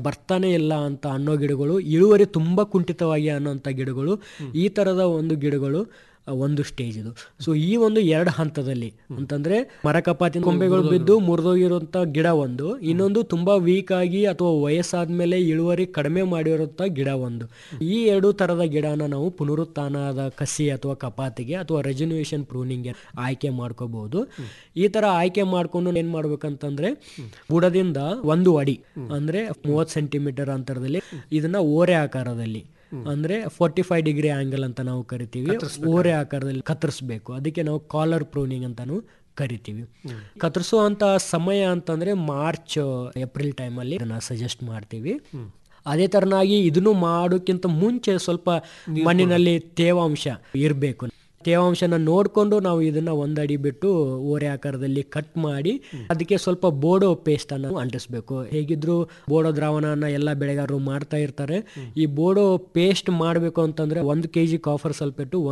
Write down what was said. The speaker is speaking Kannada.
ಬರ್ತಾನೆ ಇಲ್ಲ ಅಂತ ಅನ್ನೋ ಗಿಡಗಳು, ಇಳುವರಿ ತುಂಬ ಕುಂಠಿತವಾಗಿ ಅನ್ನೋಂಥ ಗಿಡಗಳು, ಈ ಥರದ ಒಂದು ಗಿಡಗಳು ಒಂದು ಸ್ಟೇಜ್ ಇದು. ಸೊ ಈ ಒಂದು 2 ಹಂತದಲ್ಲಿ ಅಂತಂದ್ರೆ ಮರ ಕಪಾತಿನ ಕೊಂಬೆಗಳು ಬಿದ್ದು ಮುರಿದೋಗಿರುವಂಥ ಗಿಡ ಒಂದು, ಇನ್ನೊಂದು ತುಂಬಾ ವೀಕ್ ಆಗಿ ಅಥವಾ ವಯಸ್ಸಾದ್ಮೇಲೆ ಇಳುವರಿ ಕಡಿಮೆ ಮಾಡಿರುವಂಥ ಗಿಡ ಒಂದು. ಈ 2 ಥರದ ಗಿಡನ ನಾವು ಪುನರುತ್ಥಾನದ ಕಸಿ ಅಥವಾ ಕಪಾತಿಗೆ ಅಥವಾ ರೆಜನ್ಯೂಯೇಷನ್ ಪ್ರೂನಿಂಗ್ಗೆ ಆಯ್ಕೆ ಮಾಡ್ಕೋಬಹುದು. ಈ ತರ ಆಯ್ಕೆ ಮಾಡ್ಕೊಂಡು ಏನ್ ಮಾಡ್ಬೇಕಂತಂದ್ರೆ ಬುಡದಿಂದ 1 ಅಡಿ ಅಂದ್ರೆ 30 ಸೆಂಟಿಮೀಟರ್ ಅಂತರದಲ್ಲಿ ಇದನ್ನ ಓರೆ ಆಕಾರದಲ್ಲಿ ಅಂದ್ರೆ 45 ಡಿಗ್ರಿ ಆಂಗಲ್ ಅಂತ ನಾವು ಕರಿತೀವಿ, ಓರೆ ಆಕಾರದಲ್ಲಿ ಕತ್ತರಿಸಬೇಕು. ಅದಕ್ಕೆ ನಾವು ಕಾಲರ್ ಪ್ರೂನಿಂಗ್ ಅಂತಾನು ಕರಿತೀವಿ. ಕತ್ತರಿಸುವಂತ ಸಮಯ ಅಂತಂದ್ರೆ ಮಾರ್ಚ್ ಏಪ್ರಿಲ್ ಟೈಮಲ್ಲಿ ಇದನ್ನ ಸಜೆಸ್ಟ್ ಮಾಡ್ತೀವಿ. ಅದೇ ತರನಾಗಿ ಇದನ್ನು ಮಾಡೋಕ್ಕಿಂತ ಮುಂಚೆ ಸ್ವಲ್ಪ ಮಣ್ಣಿನಲ್ಲಿ ತೇವಾಂಶ ಇರಬೇಕು. ತೇವಾಂಶನ ನೋಡಿಕೊಂಡು ನಾವು ಇದನ್ನ 1 ಅಡಿ ಬಿಟ್ಟು ಓರೆ ಆಕಾರದಲ್ಲಿ ಕಟ್ ಮಾಡಿ ಅದಕ್ಕೆ ಸ್ವಲ್ಪ ಬೋಡೋ ಪೇಸ್ಟ್ ಅನ್ನು ಅಂಟಿಸ್ಬೇಕು. ಹೇಗಿದ್ರು ಬೋಡೋ ದ್ರಾವಣನ ಎಲ್ಲ ಬೆಳೆಗಾರರು ಮಾಡ್ತಾ ಇರ್ತಾರೆ. ಈ ಬೋಡೋ ಪೇಸ್ಟ್ ಮಾಡಬೇಕು ಅಂತಂದ್ರೆ 1 kg ಕಾಪರ್ ಸಲ್ಫೇಟು